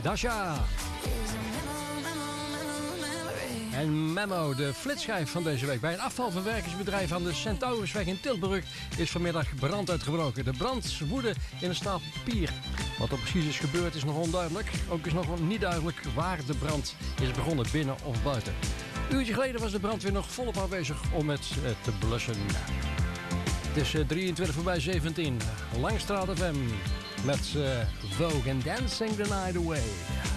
Dasha. En Memo, de flitsschijf van deze week. Bij een afvalverwerkingsbedrijf aan de Centaurusweg in Tilburg is vanmiddag brand uitgebroken. De brand woedde in een stapel papier. Wat er precies is gebeurd is nog onduidelijk. Ook is nog niet duidelijk waar de brand is begonnen, binnen of buiten. Een uurtje geleden was de brandweer nog volop aanwezig om het te blussen. Het is 23 voorbij 17. Langstraat FM met Vogue en Dancing the Night Away.